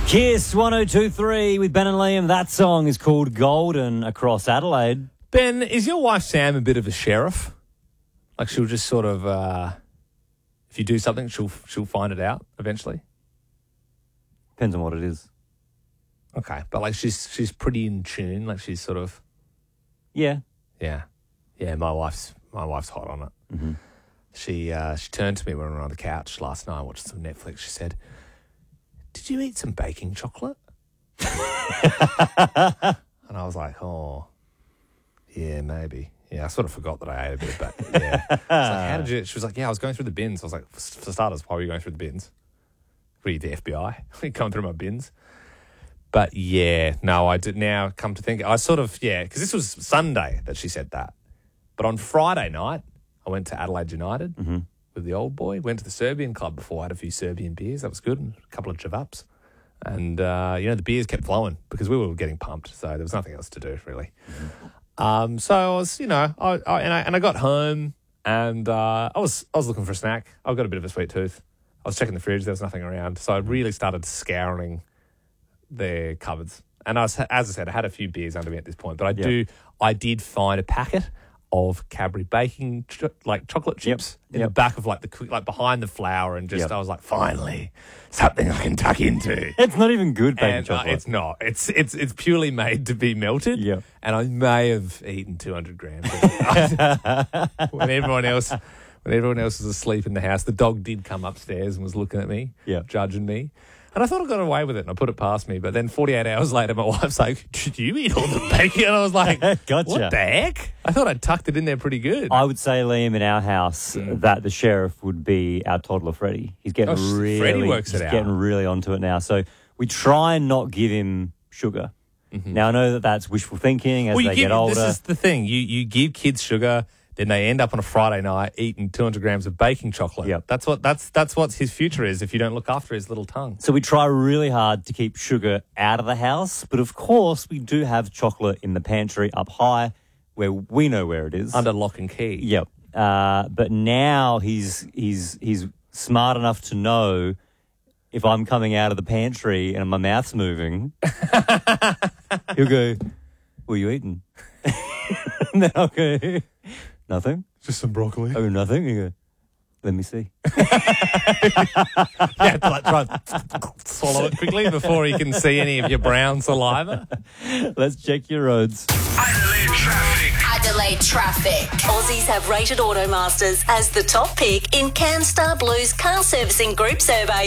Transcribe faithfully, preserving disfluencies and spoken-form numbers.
Kiss one oh two three with Ben and Liam. That song is called Golden across Adelaide. Ben, is your wife Sam a bit of a sheriff? Like she'll just sort of, uh, if you do something, she'll she'll find it out eventually. Depends on what it is. Okay, but like she's she's pretty in tune. Like she's sort of, Yeah. yeah, yeah. My wife's my wife's hot on it. Mm-hmm. She uh, she turned to me when we were on the couch last night watching some Netflix. She said, "Did you eat some baking chocolate?" And I was like, "Oh, yeah, maybe." Yeah, I sort of forgot that I ate a bit of that. Yeah. I was like, how did you? She was like, "Yeah, I was going through the bins." I was like, "For starters, why were you going through the bins? Were you the F B I? You going through my bins?" But yeah, no, I did now come to think. I sort of, yeah, because this was Sunday that she said that. But on Friday night, I went to Adelaide United mm-hmm. with the old boy. Went to the Serbian club before. I had a few Serbian beers. That was good. And a couple of javaps. And, uh, you know, the beers kept flowing because we were getting pumped. So there was nothing else to do, really. Mm-hmm. Um, so I was, you know, I, I, and, I, and I got home and uh, I was I was looking for a snack. I've got a bit of a sweet tooth. I was checking the fridge. There was nothing around. So I really started scouring their cupboards. And I was, as I said, I had a few beers under me at this point. But I yep. do, I did find a packet of Cadbury baking, cho- like chocolate chips yep. in yep. the back of like the, like behind the flour. And just, yep. I was like, finally, something I can tuck into. It's not even good baking and, chocolate. Uh, it's not. It's, it's, it's purely made to be melted. Yep. And I may have eaten two hundred grams. when everyone else, when everyone else was asleep in the house, the dog did come upstairs and was looking at me, yep. judging me. And I thought I got away with it and I put it past me. But then forty-eight hours later, my wife's like, "Did you eat all the bacon?" And I was like, gotcha. What the heck? I thought I'd tucked it in there pretty good. I would say, Liam, in our house, mm. that the sheriff would be our toddler Freddie. He's getting oh, really, Freddie works he's it out. getting really onto it now. So we try and not give him sugar. Mm-hmm. Now, I know that that's wishful thinking as well, you they give, get older. This is the thing. You, you give kids sugar, then they end up on a Friday night eating two hundred grams of baking chocolate. Yep. That's what that's that's what his future is if you don't look after his little tongue. So we try really hard to keep sugar out of the house, but of course we do have chocolate in the pantry up high where we know where it is. Under lock and key. Yep. Uh, but now he's he's he's smart enough to know if I'm coming out of the pantry and my mouth's moving, he'll go, "What are you eating?" And then I'll go, "Nothing." Just some broccoli. Oh, nothing? You go, "Let me see." Yeah, to like try and swallow it quickly before he can see any of your brown saliva. Let's check your roads. Adelaide traffic. Adelaide traffic. Aussies have rated Automasters as the top pick in CanStar Blue's car servicing group survey.